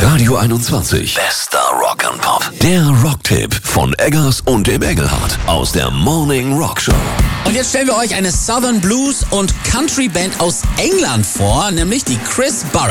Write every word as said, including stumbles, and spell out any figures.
Radio einundzwanzig. Bester Rock and Pop. Der Rocktipp von Eggers und dem Engelhardt aus der Morning Rock Show. Und jetzt stellen wir euch eine Southern Blues und Country Band aus England vor, nämlich die Chris Burrows.